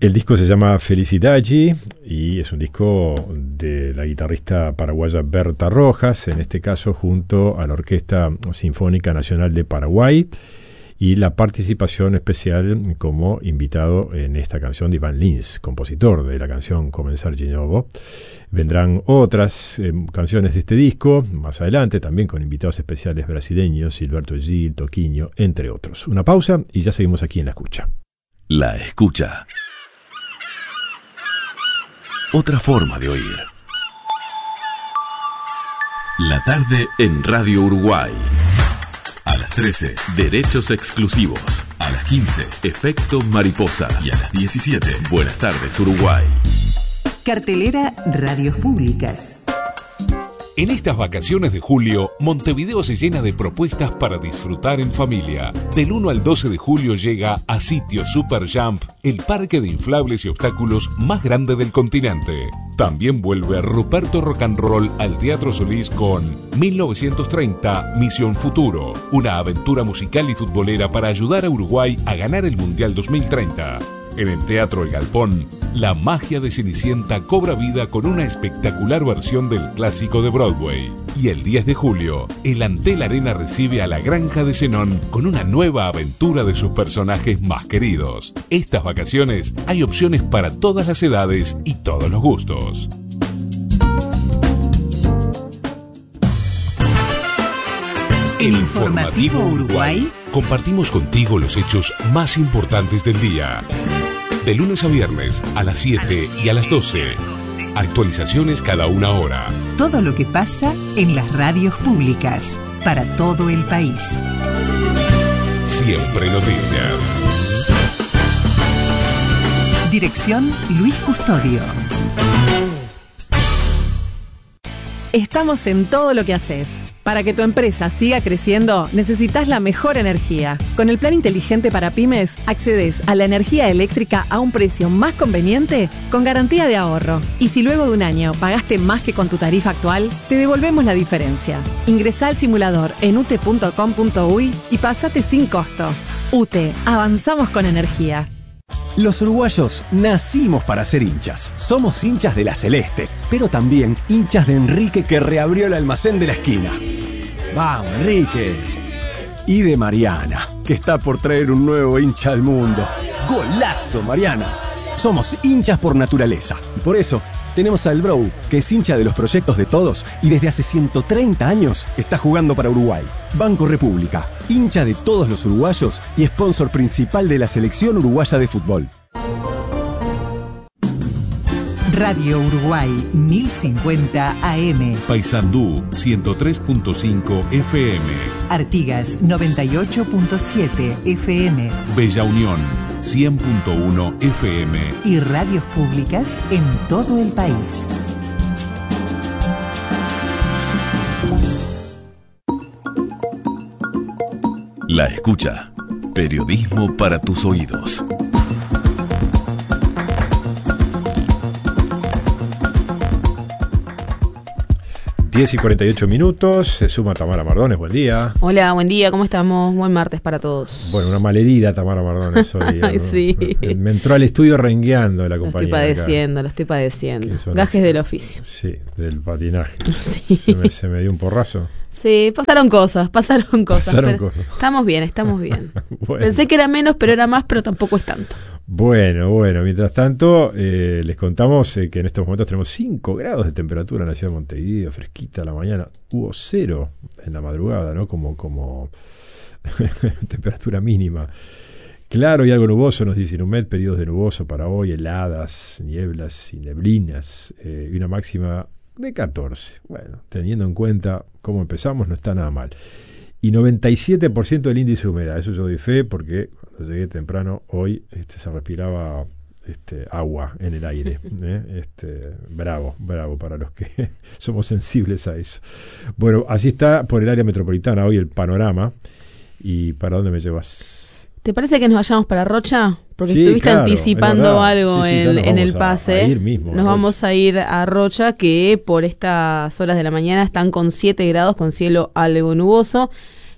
El disco se llama Felicidade y es un disco de la guitarrista paraguaya Berta Rojas, en este caso junto a la Orquesta Sinfónica Nacional de Paraguay, y la participación especial como invitado en esta canción de Ivan Lins, compositor de la canción Comenzar de Novo. Vendrán otras canciones de este disco más adelante, también con invitados especiales brasileños, Gilberto Gil, Toquinho, entre otros. Una pausa y ya seguimos aquí en La Escucha. La Escucha. Otra forma de oír. La tarde en Radio Uruguay. A las 13, Derechos Exclusivos. A las 15, Efecto Mariposa. Y a las 17, Buenas tardes Uruguay. Cartelera Radios Públicas. En estas vacaciones de julio, Montevideo se llena de propuestas para disfrutar en familia. Del 1 al 12 de julio llega a Sitio Super Jump, el parque de inflables y obstáculos más grande del continente. También vuelve Ruperto Rock and Roll al Teatro Solís con 1930 Misión Futuro, una aventura musical y futbolera para ayudar a Uruguay a ganar el Mundial 2030. En el Teatro El Galpón, la magia de Cenicienta cobra vida con una espectacular versión del clásico de Broadway. Y el 10 de julio, el Antel Arena recibe a la Granja de Zenón con una nueva aventura de sus personajes más queridos. Estas vacaciones hay opciones para todas las edades y todos los gustos. En Informativo Uruguay compartimos contigo los hechos más importantes del día. De lunes a viernes a las 7 y a las 12. Actualizaciones cada una hora. Todo lo que pasa en las radios públicas para todo el país. Siempre noticias. Dirección Luis Custodio. Estamos en todo lo que haces. Para que tu empresa siga creciendo, necesitas la mejor energía. Con el plan inteligente para pymes, accedes a la energía eléctrica a un precio más conveniente con garantía de ahorro. Y si luego de un año pagaste más que con tu tarifa actual, te devolvemos la diferencia. Ingresá al simulador en ute.com.uy y pasate sin costo. UTE, avanzamos con energía. Los uruguayos nacimos para ser hinchas. Somos hinchas de la Celeste, pero también hinchas de Enrique, que reabrió el almacén de la esquina. ¡Vamos, Enrique! Y de Mariana, que está por traer un nuevo hincha al mundo. ¡Golazo, Mariana! Somos hinchas por naturaleza y por eso tenemos al Bro, que es hincha de los proyectos de todos y desde hace 130 años está jugando para Uruguay. Banco República, hincha de todos los uruguayos y sponsor principal de la selección uruguaya de fútbol. Radio Uruguay 1050 AM. Paysandú 103.5 FM. Artigas 98.7 FM. Bella Unión 100.1 FM. Y radios públicas en todo el país. La Escucha. Periodismo para tus oídos. 10:48, se suma Tamara Mardones, buen día. Hola, buen día, ¿cómo estamos? Buen martes para todos. Bueno, una malherida Tamara Mardones hoy. Ay, ¿no? Sí. Me entró al estudio rengueando la compañía. Lo estoy padeciendo. Gajes del oficio. Sí, del patinaje. Sí. Se me dio un porrazo. Sí, pasaron cosas. Estamos bien. Bueno. Pensé que era menos, pero era más, pero tampoco es tanto. Bueno, mientras tanto, les contamos que en estos momentos tenemos 5 grados de temperatura en la ciudad de Montevideo, fresquita a la mañana, hubo 0 en la madrugada, ¿no? Como temperatura mínima. Claro y algo nuboso, nos dice Inumet, periodos de nuboso para hoy, heladas, nieblas y neblinas, y una máxima de 14. Bueno, teniendo en cuenta cómo empezamos, no está nada mal. Y 97% del índice de humedad, eso yo doy fe porque cuando llegué temprano hoy se respiraba agua en el aire. Bravo para los que somos sensibles a eso. Bueno, así está por el área metropolitana hoy el panorama. ¿Y para dónde me llevas? ¿Te parece que nos vayamos para Rocha? Porque Sí, estuviste claro, anticipando algo en el pase. A ir mismo, nos vamos a ir a Rocha, que por estas horas de la mañana están con 7 grados, con cielo algo nuboso.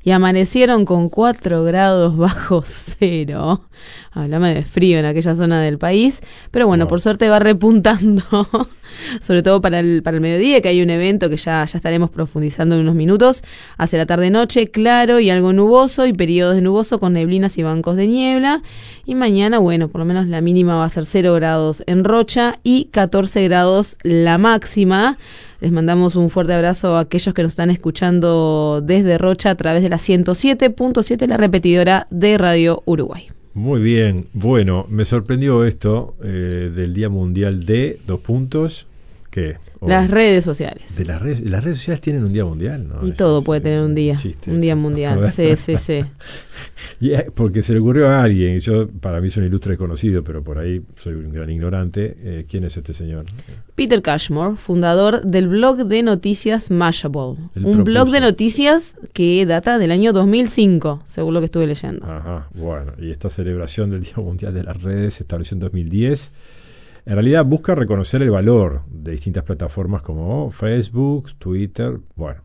y amanecieron con 4 grados bajo cero. Háblame de frío en aquella zona del país, pero bueno, por suerte va repuntando, sobre todo para el mediodía, que hay un evento que ya estaremos profundizando en unos minutos, hacia la tarde-noche, claro y algo nuboso, y periodos de nuboso con neblinas y bancos de niebla, y mañana, bueno, por lo menos la mínima va a ser 0 grados en Rocha y 14 grados la máxima. Les mandamos un fuerte abrazo a aquellos que nos están escuchando desde Rocha a través de la 107.7, la repetidora de Radio Uruguay. Muy bien, bueno, me sorprendió esto del Día Mundial de ¿qué? Las redes sociales. Las redes sociales tienen un día mundial, ¿no? Y todo puede tener un día mundial, sí. Porque se le ocurrió a alguien, para mí es un ilustre desconocido, pero por ahí soy un gran ignorante. ¿Quién es este señor? Peter Cashmore, fundador del blog de noticias Mashable. Blog de noticias que data del año 2005, según lo que estuve leyendo. Ajá, bueno, y esta celebración del Día Mundial de las Redes se estableció en 2010. En realidad busca reconocer el valor de distintas plataformas como Facebook, Twitter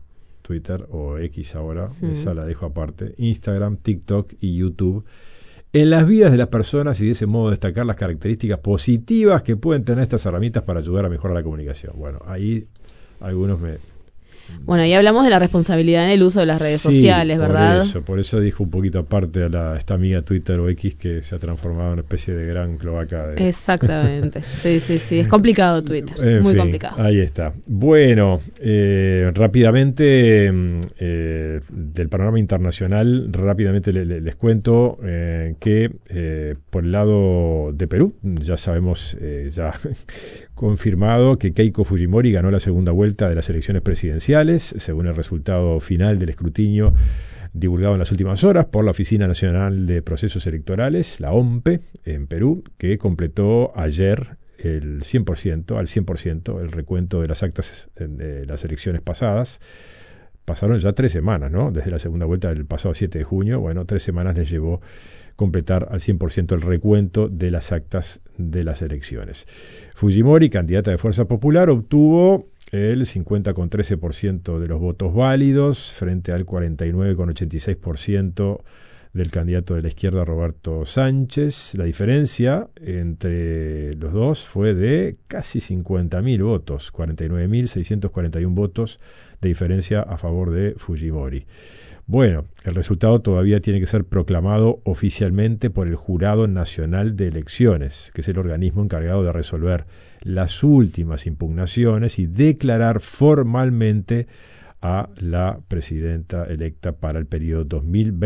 o X ahora, esa la dejo aparte, Instagram, TikTok y YouTube, en las vidas de las personas y de ese modo destacar las características positivas que pueden tener estas herramientas para ayudar a mejorar la comunicación. Bueno, ahí algunos Bueno, y hablamos de la responsabilidad en el uso de las redes sociales, ¿verdad? Por eso dijo un poquito aparte a esta amiga Twitter o X que se ha transformado en una especie de gran cloaca. Exactamente, sí, es complicado Twitter, muy complicado. Ahí está. Bueno, rápidamente, del panorama internacional, rápidamente les cuento que por el lado de Perú, ya sabemos, confirmado que Keiko Fujimori ganó la segunda vuelta de las elecciones presidenciales, según el resultado final del escrutinio divulgado en las últimas horas por la Oficina Nacional de Procesos Electorales, la OMPE, en Perú, que completó ayer al 100% el recuento de las actas de las elecciones pasadas. Pasaron ya 3 semanas, ¿no? Desde la segunda vuelta del pasado 7 de junio, 3 semanas les llevó completar al 100% el recuento de las actas de las elecciones. Fujimori, candidata de Fuerza Popular, obtuvo el 50,13% de los votos válidos frente al 49,86% del candidato de la izquierda, Roberto Sánchez. La diferencia entre los dos fue de casi 50.000 votos, 49.641 votos de diferencia a favor de Fujimori. Bueno, el resultado todavía tiene que ser proclamado oficialmente por el Jurado Nacional de Elecciones, que es el organismo encargado de resolver las últimas impugnaciones y declarar formalmente a la presidenta electa para el periodo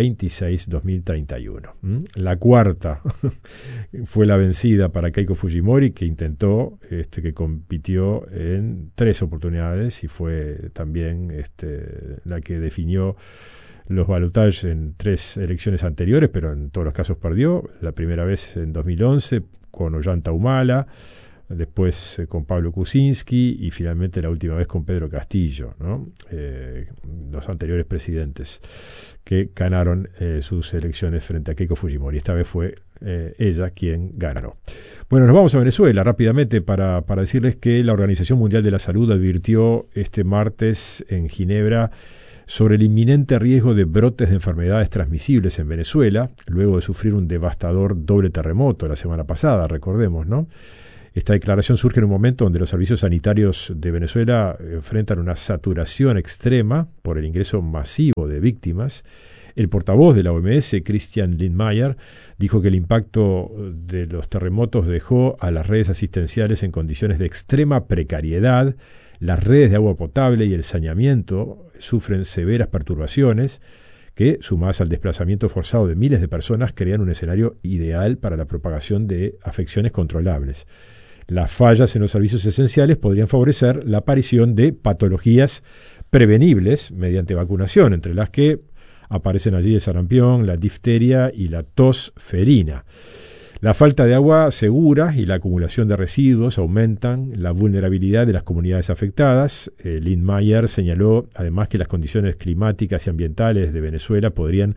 2026-2031. La cuarta fue la vencida para Keiko Fujimori, que intentó, que compitió en 3 oportunidades y fue también la que definió los balotajes en 3 elecciones anteriores, pero en todos los casos perdió. La primera vez en 2011 con Ollanta Humala, después con Pablo Kuczynski y finalmente la última vez con Pedro Castillo, ¿no? Los anteriores presidentes que ganaron sus elecciones frente a Keiko Fujimori. Esta vez fue ella quien ganó. Bueno, nos vamos a Venezuela rápidamente para decirles que la Organización Mundial de la Salud advirtió este martes en Ginebra sobre el inminente riesgo de brotes de enfermedades transmisibles en Venezuela, luego de sufrir un devastador doble terremoto la semana pasada, recordemos, ¿no? Esta declaración surge en un momento donde los servicios sanitarios de Venezuela enfrentan una saturación extrema por el ingreso masivo de víctimas. El portavoz de la OMS, Christian Lindmeier, dijo que el impacto de los terremotos dejó a las redes asistenciales en condiciones de extrema precariedad. Las redes de agua potable y el saneamiento sufren severas perturbaciones que, sumadas al desplazamiento forzado de miles de personas, crean un escenario ideal para la propagación de afecciones controlables. Las fallas en los servicios esenciales podrían favorecer la aparición de patologías prevenibles mediante vacunación, entre las que aparecen allí el sarampión, la difteria y la tos ferina. La falta de agua segura y la acumulación de residuos aumentan la vulnerabilidad de las comunidades afectadas. Lindmeier señaló además que las condiciones climáticas y ambientales de Venezuela podrían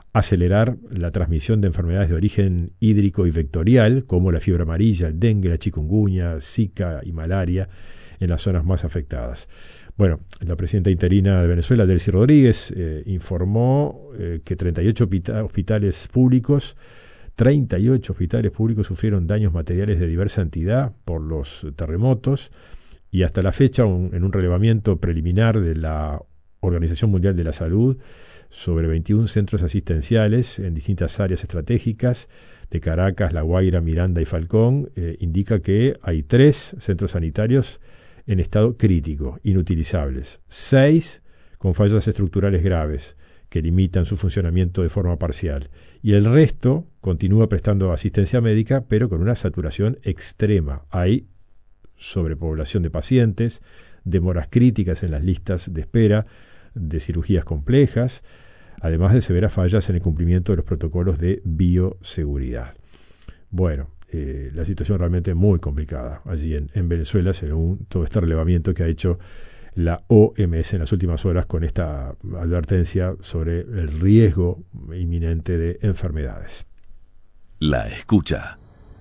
acelerar la transmisión de enfermedades de origen hídrico y vectorial, como la fiebre amarilla, el dengue, la chikungunya, Zika y malaria, en las zonas más afectadas. Bueno, la presidenta interina de Venezuela, Delcy Rodríguez, informó que 38 hospitales públicos sufrieron daños materiales de diversa entidad por los terremotos, y hasta la fecha, en un relevamiento preliminar de la Organización Mundial de la Salud, sobre 21 centros asistenciales en distintas áreas estratégicas de Caracas, La Guaira, Miranda y Falcón, indica que hay 3 centros sanitarios en estado crítico, inutilizables, 6 con fallas estructurales graves que limitan su funcionamiento de forma parcial, y el resto continúa prestando asistencia médica, pero con una saturación extrema. Hay sobrepoblación de pacientes, demoras críticas en las listas de espera de cirugías complejas, además de severas fallas en el cumplimiento de los protocolos de bioseguridad. Bueno, la situación realmente muy complicada allí en Venezuela, según todo este relevamiento que ha hecho la OMS en las últimas horas con esta advertencia sobre el riesgo inminente de enfermedades. La escucha.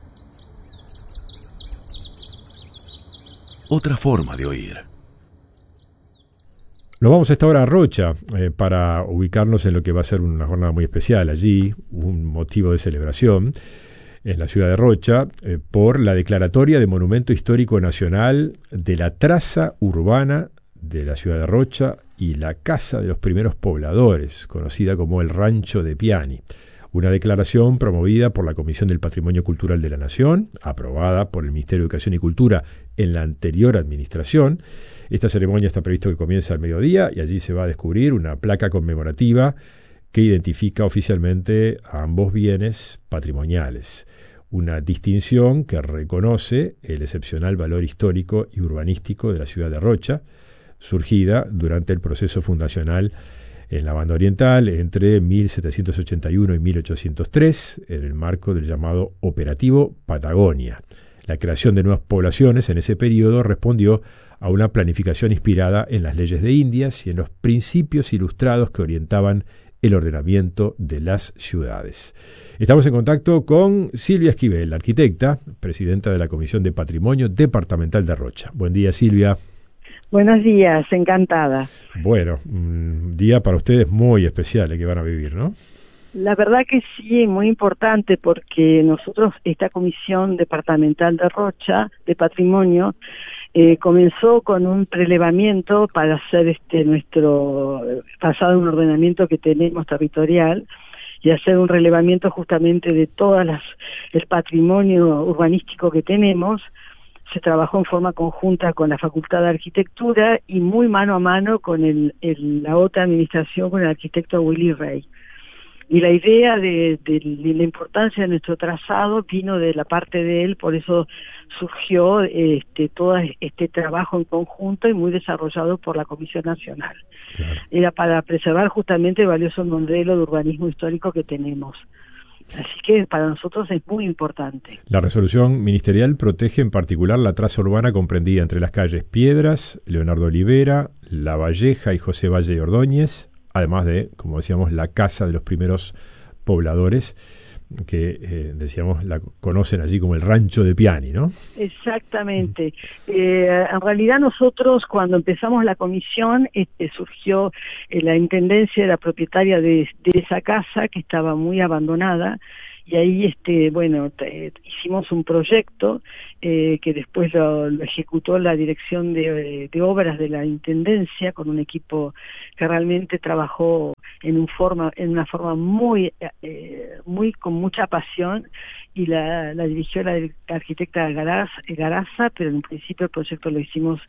Otra forma de oír. Nos vamos a esta hora a Rocha para ubicarnos en lo que va a ser una jornada muy especial allí, un motivo de celebración en la ciudad de Rocha, por la declaratoria de Monumento Histórico Nacional de la traza urbana de la ciudad de Rocha y la casa de los primeros pobladores, conocida como el Rancho de Piani. Una declaración promovida por la Comisión del Patrimonio Cultural de la Nación, aprobada por el Ministerio de Educación y Cultura en la anterior administración. Esta ceremonia está previsto que comience al mediodía y allí se va a descubrir una placa conmemorativa que identifica oficialmente a ambos bienes patrimoniales. Una distinción que reconoce el excepcional valor histórico y urbanístico de la ciudad de Rocha, surgida durante el proceso fundacional en la banda oriental entre 1781 y 1803, en el marco del llamado Operativo Patagonia. La creación de nuevas poblaciones en ese periodo respondió a una planificación inspirada en las leyes de Indias y en los principios ilustrados que orientaban el ordenamiento de las ciudades. Estamos en contacto con Silvia Esquivel, arquitecta, presidenta de la Comisión de Patrimonio Departamental de Rocha. Buen día, Silvia. Buenos días, encantada. Bueno, un día para ustedes muy especial que van a vivir, ¿no? La verdad que sí, muy importante, porque nosotros, esta Comisión Departamental de Rocha, de Patrimonio, comenzó con un prelevamiento para hacer nuestro, basado en un ordenamiento que tenemos territorial, y hacer un relevamiento justamente de el patrimonio urbanístico que tenemos. Se trabajó en forma conjunta con la Facultad de Arquitectura y muy mano a mano con la otra administración, con el arquitecto Willy Rey. Y la idea de la importancia de nuestro trazado vino de la parte de él, por eso surgió todo este trabajo en conjunto y muy desarrollado por la Comisión Nacional. Claro. Era para preservar justamente el valioso modelo de urbanismo histórico que tenemos. Así que para nosotros es muy importante. La resolución ministerial protege en particular la traza urbana comprendida entre las calles Piedras, Leonardo Olivera, La Valleja y José Valle y Ordóñez, además de, como decíamos, la casa de los primeros pobladores, que decíamos la conocen allí como el Rancho de Piani, ¿no? Exactamente. En realidad nosotros cuando empezamos la comisión surgió la intendencia, la propietaria de esa casa que estaba muy abandonada, y ahí hicimos un proyecto que después lo ejecutó la dirección de obras de la intendencia con un equipo que realmente trabajó en una forma muy con mucha pasión, y la dirigió la arquitecta Garaza, pero en un principio el proyecto lo hicimos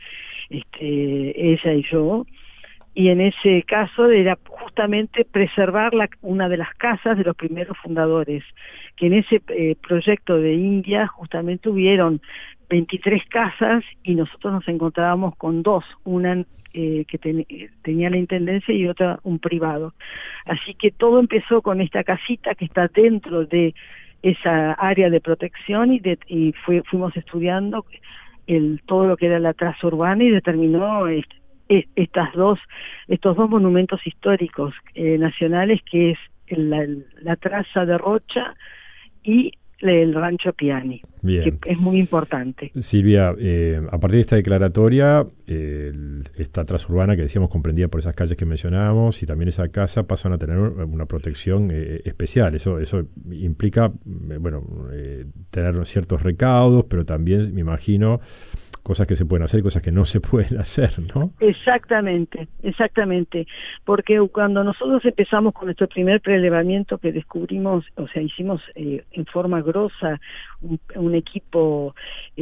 ella y yo. Y en ese caso era justamente preservar una de las casas de los primeros fundadores, que en ese proyecto de India justamente hubieron 23 casas y nosotros nos encontrábamos con 2, una que tenía la intendencia y otra un privado. Así que todo empezó con esta casita que está dentro de esa área de protección y fuimos estudiando todo lo que era la traza urbana y determinó estos dos monumentos históricos nacionales, que es la traza de Rocha y el rancho Piani, Bien. que es muy importante. Silvia, a partir de esta declaratoria, esta traza urbana que decíamos comprendida por esas calles que mencionábamos y también esa casa pasan a tener una protección especial. Eso implica, tener ciertos recaudos, pero también, me imagino, cosas que se pueden hacer y cosas que no se pueden hacer, ¿no? Exactamente, porque cuando nosotros empezamos con nuestro primer prelevamiento que descubrimos, o sea, hicimos en forma grosa un equipo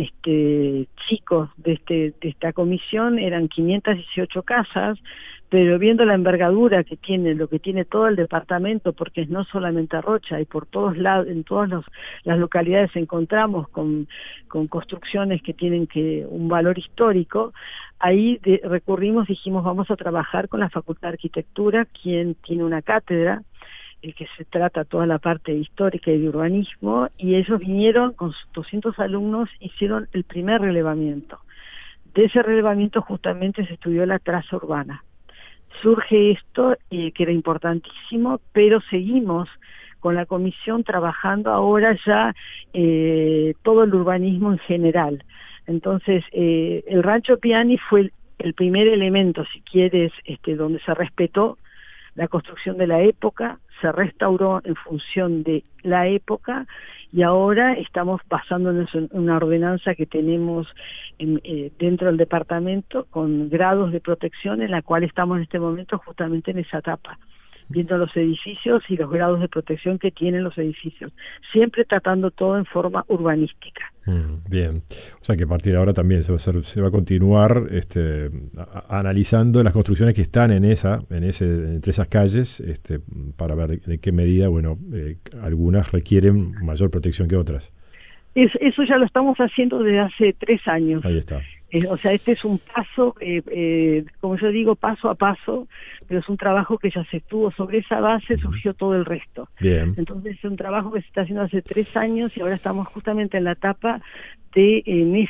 chicos de esta comisión, eran 518 casas, pero viendo la envergadura que tiene, lo que tiene todo el departamento, porque es no solamente Rocha, y por todos lados, en todas las localidades encontramos con construcciones que tienen un valor histórico, ahí recurrimos, dijimos, vamos a trabajar con la Facultad de Arquitectura, quien tiene una cátedra, el que se trata toda la parte histórica y de urbanismo, y ellos vinieron con 200 alumnos, hicieron el primer relevamiento. De ese relevamiento justamente se estudió la traza urbana. Surge esto, que era importantísimo, pero seguimos con la comisión trabajando ahora ya todo el urbanismo en general. Entonces, el rancho Piani fue el primer elemento, si quieres, donde se respetó la construcción de la época, se restauró en función de la época, y ahora estamos basándonos en una ordenanza que tenemos dentro del departamento con grados de protección, en la cual estamos en este momento justamente en esa etapa, viendo los edificios y los grados de protección que tienen los edificios, siempre tratando todo en forma urbanística. Bien, o sea que a partir de ahora también se va a continuar analizando las construcciones que están entre esas calles, para ver de qué medida, algunas requieren mayor protección que otras. Eso ya lo estamos haciendo desde hace 3 años. Ahí está. O sea, este es un paso, como yo digo, paso a paso, pero es un trabajo que ya se estuvo. Sobre esa base surgió todo el resto. Bien. Entonces es un trabajo que se está haciendo hace 3 años y ahora estamos justamente en la etapa de,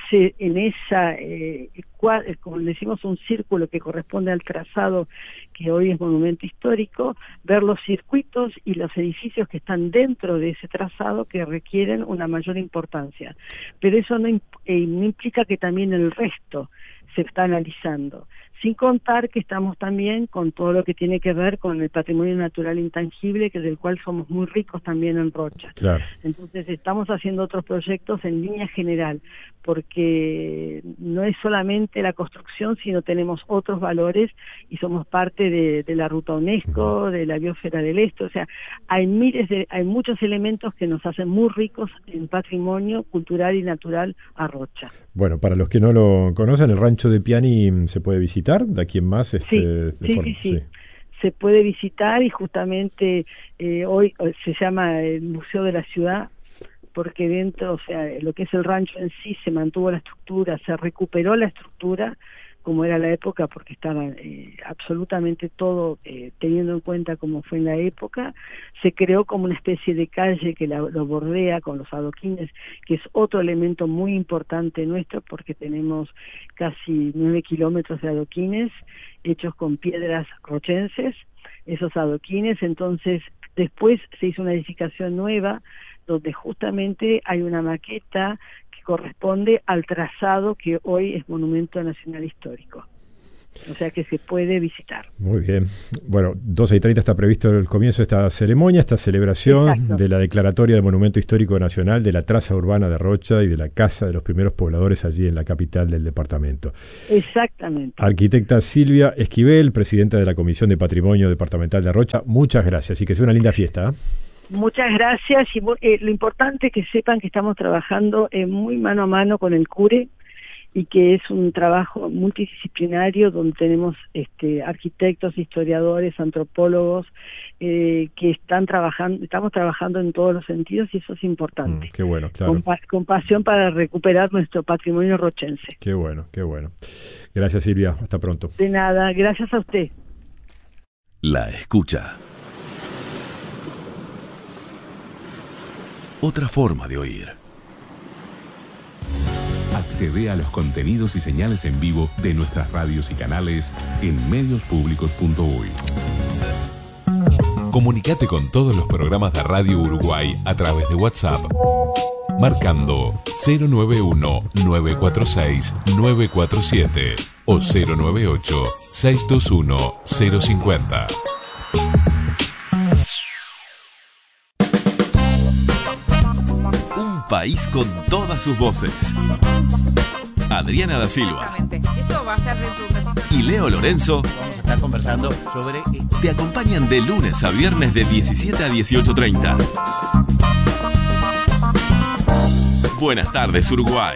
como decimos, un círculo que corresponde al trazado que hoy es monumento histórico, ver los circuitos y los edificios que están dentro de ese trazado que requieren una mayor importancia. Pero eso no implica que también el resto se está analizando, sin contar que estamos también con todo lo que tiene que ver con el patrimonio natural intangible, que del cual somos muy ricos también en Rocha. Claro. Entonces estamos haciendo otros proyectos en línea general, porque no es solamente la construcción, sino tenemos otros valores y somos parte de la ruta UNESCO, de la biosfera del Este. O sea, hay muchos elementos que nos hacen muy ricos en patrimonio cultural y natural a Rocha. Bueno, para los que no lo conocen, el rancho de Piani se puede visitar de aquí en más. Sí. Se puede visitar y justamente hoy se llama el Museo de la Ciudad, porque dentro, o sea, lo que es el rancho en sí se mantuvo la estructura, se recuperó la estructura como era la época, porque estaba absolutamente todo teniendo en cuenta cómo fue en la época. Se creó como una especie de calle que lo bordea con los adoquines, que es otro elemento muy importante nuestro, porque tenemos casi 9 kilómetros de adoquines hechos con piedras rochenses, esos adoquines. Entonces después se hizo una edificación nueva donde justamente hay una maqueta que corresponde al trazado que hoy es Monumento Nacional Histórico. O sea que se puede visitar. Muy bien. Bueno, 12:30 está previsto el comienzo de esta ceremonia, esta celebración. Exacto. De la declaratoria de Monumento Histórico Nacional de la traza urbana de Rocha y de la casa de los primeros pobladores allí en la capital del departamento. Exactamente. Arquitecta Silvia Esquivel, presidenta de la Comisión de Patrimonio Departamental de Rocha, muchas gracias y que sea una linda fiesta. Muchas gracias, y lo importante es que sepan que estamos trabajando muy mano a mano con el CURE, y que es un trabajo multidisciplinario donde tenemos arquitectos, historiadores, antropólogos que estamos trabajando en todos los sentidos, y eso es importante. Qué bueno, claro. Con pasión para recuperar nuestro patrimonio rochense. Qué bueno, qué bueno. Gracias, Silvia, hasta pronto. De nada, gracias a usted. La escucha. Otra forma de oír. Accede a los contenidos y señales en vivo de nuestras radios y canales en mediospublicos.uy. Comunicate con todos los programas de Radio Uruguay a través de WhatsApp, marcando 091-946-947 o 098-621-050. Un país con todas sus voces. Adriana da Silva. Eso va a ser dentro de un ratito. Y Leo Lorenzo Vamos a estar conversando sobre... te acompañan de lunes a viernes de 17 a 18:30. Buenas tardes, Uruguay.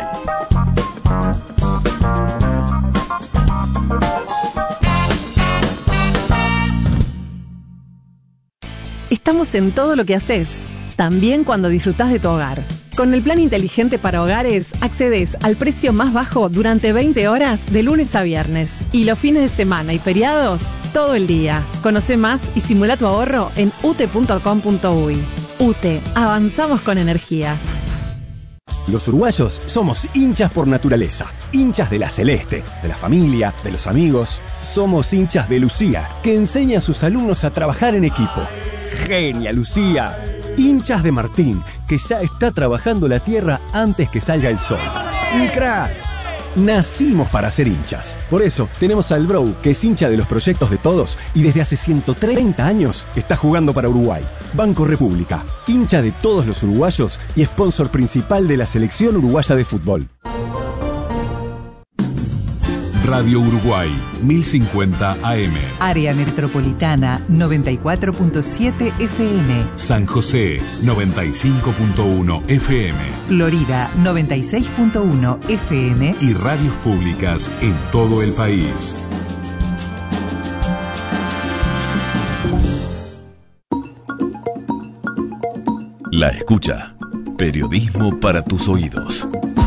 Estamos en todo lo que haces, también cuando disfrutás de tu hogar. Con el plan inteligente para hogares, accedes al precio más bajo durante 20 horas de lunes a viernes. Y los fines de semana y feriados, todo el día. Conoce más y simula tu ahorro en ute.com.uy. UTE, avanzamos con energía. Los uruguayos somos hinchas por naturaleza, hinchas de la celeste, de la familia, de los amigos. Somos hinchas de Lucía, que enseña a sus alumnos a trabajar en equipo. ¡Genia, Lucía! Hinchas de Martín, que ya está trabajando la tierra antes que salga el sol. ¡Un crack! Nacimos para ser hinchas. Por eso tenemos al Bro, que es hincha de los proyectos de todos y desde hace 130 años está jugando para Uruguay. Banco República, hincha de todos los uruguayos y sponsor principal de la selección uruguaya de fútbol. Radio Uruguay, 1050 AM. Área Metropolitana 94.7 FM. San José, 95.1 FM. Florida 96.1 FM. Y radios públicas en todo el país. La escucha. Periodismo para tus oídos.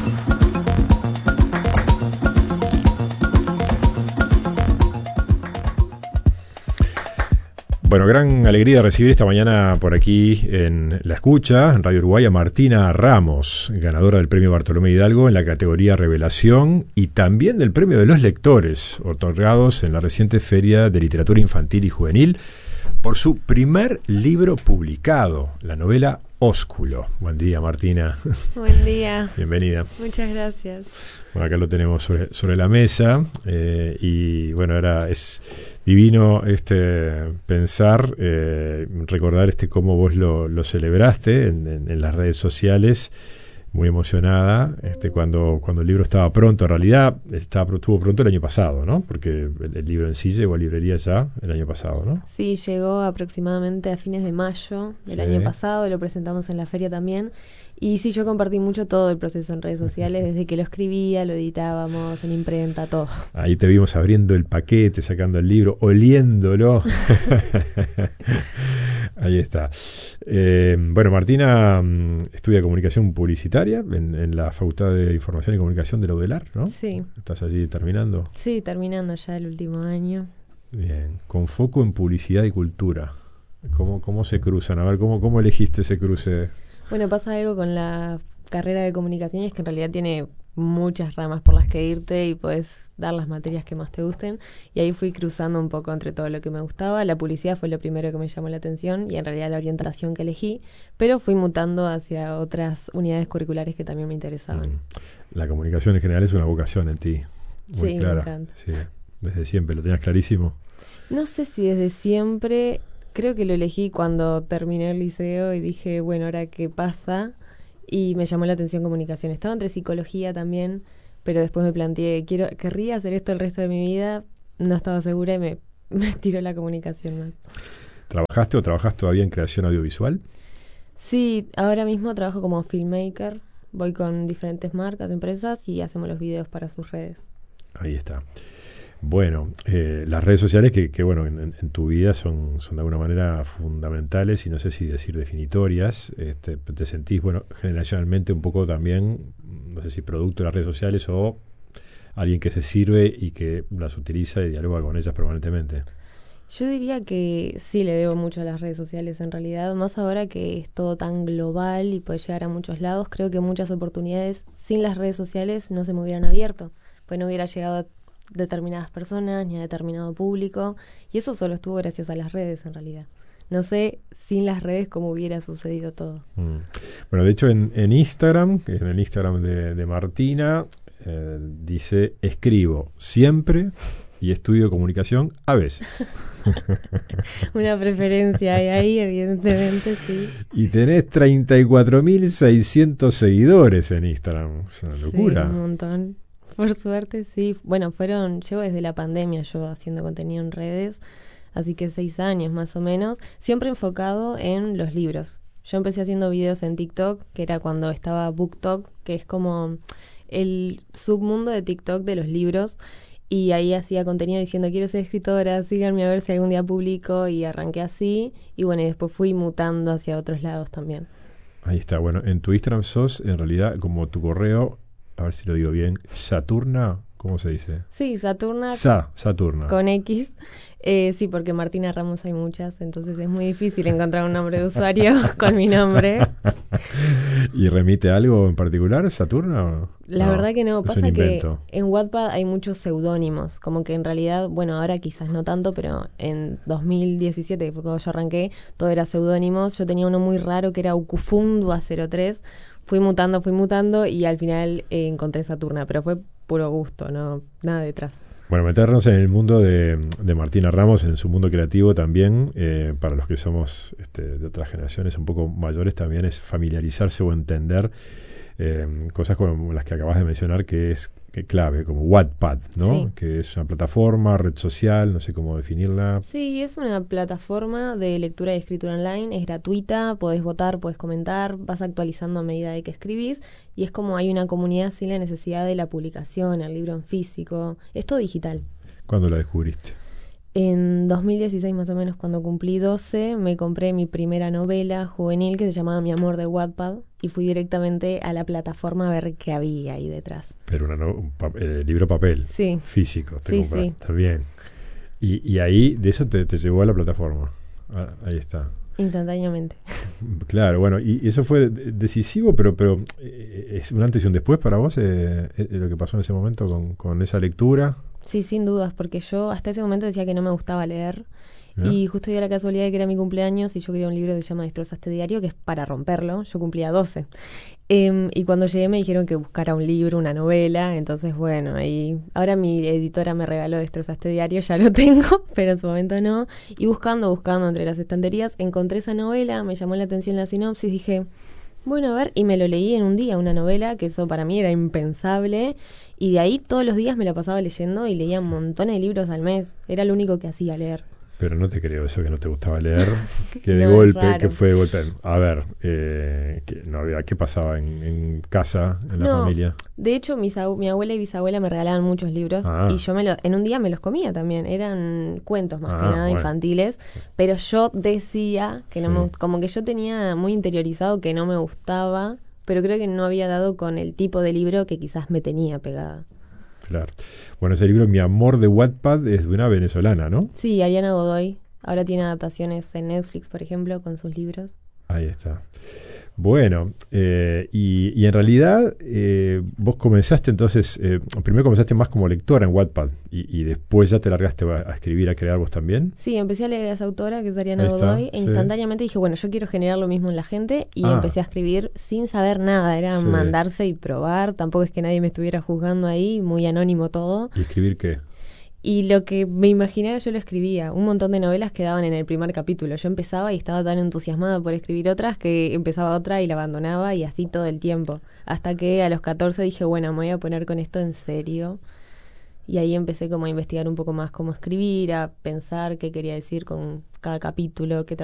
Bueno, gran alegría recibir esta mañana por aquí en La Escucha, en Radio Uruguay, a Martina Ramos, ganadora del Premio Bartolomé Hidalgo en la categoría Revelación y también del Premio de los Lectores, otorgados en la reciente Feria de Literatura Infantil y Juvenil, por su primer libro publicado, la novela Ósculo. Buen día, Martina. Buen día. Bienvenida. Muchas gracias. Bueno, acá lo tenemos sobre la mesa y bueno, ahora es divino pensar, recordar cómo vos lo celebraste en las redes sociales, muy emocionada, cuando el libro estaba pronto. En realidad estuvo pronto el año pasado, ¿no? Porque el libro en sí llegó a librería ya el año pasado, ¿no? Sí, llegó aproximadamente a fines de mayo del año pasado, lo presentamos en la feria también. Y sí, yo compartí mucho todo el proceso en redes sociales, desde que lo escribía, lo editábamos, en imprenta, todo. Ahí te vimos abriendo el paquete, sacando el libro, oliéndolo. Ahí está. Bueno, Martina estudia comunicación publicitaria en la Facultad de Información y Comunicación de la UDELAR, ¿no? Sí. ¿Estás allí terminando? Sí, terminando ya el último año. Bien, con foco en publicidad y cultura. ¿Cómo se cruzan? A ver, ¿cómo elegiste ese cruce? Bueno, pasa algo con la carrera de comunicación y es que en realidad tiene muchas ramas por las que irte y podés dar las materias que más te gusten, y ahí fui cruzando un poco entre todo lo que me gustaba. La publicidad fue lo primero que me llamó la atención y en realidad la orientación que elegí, pero fui mutando hacia otras unidades curriculares que también me interesaban. La comunicación en general es una vocación en ti, muy clara. Me encanta. Sí, desde siempre, ¿lo tenías clarísimo? No sé si desde siempre. Creo que lo elegí cuando terminé el liceo y dije, bueno, ¿ahora qué pasa? Y me llamó la atención comunicación. Estaba entre psicología también, pero después me planteé, querría hacer esto el resto de mi vida. No estaba segura y me tiró la comunicación más. ¿Trabajaste o trabajas todavía en creación audiovisual? Sí, ahora mismo trabajo como filmmaker. Voy con diferentes marcas, empresas y hacemos los videos para sus redes. Ahí está. Bueno, las redes sociales que bueno, en tu vida son de alguna manera fundamentales y no sé si decir definitorias. ¿Te sentís, bueno, generacionalmente un poco también, no sé si producto de las redes sociales o alguien que se sirve y que las utiliza y dialoga con ellas permanentemente? Yo diría que sí le debo mucho a las redes sociales en realidad, más ahora que es todo tan global y puede llegar a muchos lados. Creo que muchas oportunidades sin las redes sociales no se me hubieran abierto, pues no hubiera llegado a determinadas personas ni a determinado público, y eso solo estuvo gracias a las redes en realidad. no sé sin las redes cómo hubiera sucedido todo. Bueno, de hecho en Instagram, en el Instagram de Martina, dice: escribo siempre y estudio comunicación a veces. Una preferencia hay ahí, evidentemente, sí. Y tenés 34.600 seguidores en Instagram. Es una locura. Sí, un montón. Por suerte, sí. Bueno, llevo desde la pandemia yo haciendo contenido en redes, así que 6 años más o menos, siempre enfocado en los libros. Yo empecé haciendo videos en TikTok, que era cuando estaba BookTok, que es como el submundo de TikTok de los libros, y ahí hacía contenido diciendo: quiero ser escritora, síganme a ver si algún día publico, y arranqué así, y bueno, y después fui mutando hacia otros lados también. Ahí está. Bueno, en tu Instagram sos, en realidad, como tu correo, a ver si lo digo bien, Saturna, ¿cómo se dice? Sí, Saturna. Saturna. Con X. Sí, porque Martina Ramos hay muchas, entonces es muy difícil encontrar un nombre de usuario con mi nombre. ¿Y remite a algo en particular, Saturna? La verdad que no. Pasa que invento. En Wattpad hay muchos seudónimos, como que en realidad, bueno, ahora quizás no tanto, pero en 2017, que fue cuando yo arranqué, todo era seudónimos. Yo tenía uno muy raro que era Ukufundua03. Fui mutando y al final encontré Saturna, pero fue puro gusto, no nada detrás. Bueno, meternos en el mundo de Martina Ramos, en su mundo creativo también, para los que somos de otras generaciones un poco mayores, también es familiarizarse o entender cosas como las que acabas de mencionar, que es clave, como Wattpad, ¿no? Sí. Que es una plataforma, red social, no sé cómo definirla. Sí, es una plataforma de lectura y escritura online, es gratuita, podés votar, podés comentar, vas actualizando a medida de que escribís, y es como hay una comunidad sin la necesidad de la publicación, el libro en físico, es todo digital. ¿Cuándo la descubriste? En 2016 más o menos, cuando cumplí 12, me compré mi primera novela juvenil que se llamaba Mi amor de Wattpad, y fui directamente a la plataforma a ver qué había ahí detrás. Pero libro papel, sí. Físico, te sí, compraste. sí. Está bien. Y ahí, de eso te llevó a la plataforma. Ahí está. Instantáneamente. Claro, bueno, y eso fue decisivo, pero es un antes y un después para vos, lo que pasó en ese momento con esa lectura. Sí, sin dudas, porque yo hasta ese momento decía que no me gustaba leer, ¿no? Y justo dio la casualidad de que era mi cumpleaños y yo quería un libro que se llama Destrozaste diario, que es para romperlo. Yo cumplía 12. Y cuando llegué me dijeron que buscara un libro, una novela, entonces bueno, ahora mi editora me regaló Destrozaste diario, ya lo tengo, pero en su momento no. Y buscando entre las estanterías, encontré esa novela, me llamó la atención la sinopsis, dije, bueno, a ver, y me lo leí en un día, una novela, que eso para mí era impensable, y de ahí todos los días me la pasaba leyendo y leía montones de libros al mes, era lo único que hacía, leer. Pero no te creo eso que no te gustaba leer, que de No, golpe, raro. que fue de golpe. A ver, ¿qué pasaba en casa, en la familia? De hecho, mi abuela y bisabuela me regalaban muchos libros y yo en un día me los comía también. Eran cuentos más que nada, infantiles, pero yo decía que no como que yo tenía muy interiorizado que no me gustaba, pero creo que no había dado con el tipo de libro que quizás me tenía pegada. Claro. Bueno, ese libro, Mi amor de Wattpad, es de una venezolana, ¿no? Sí, Ariana Godoy. Ahora tiene adaptaciones en Netflix, por ejemplo, con sus libros. Ahí está. Bueno, y en realidad vos comenzaste entonces, primero comenzaste más como lectora en Wattpad y después ya te largaste a escribir, a crear vos también. Sí, empecé a leer a esa autora, que es Ariana Godoy, e instantáneamente dije, bueno, yo quiero generar lo mismo en la gente, y empecé a escribir sin saber nada, era mandarse y probar, tampoco es que nadie me estuviera juzgando ahí, muy anónimo todo. ¿Y escribir qué? Y lo que me imaginaba yo lo escribía. Un montón de novelas quedaban en el primer capítulo. Yo empezaba y estaba tan entusiasmada por escribir otras que empezaba otra y la abandonaba, y así todo el tiempo. Hasta que a los 14 dije, bueno, me voy a poner con esto en serio. Y ahí empecé como a investigar un poco más cómo escribir, a pensar qué quería decir con cada capítulo, qué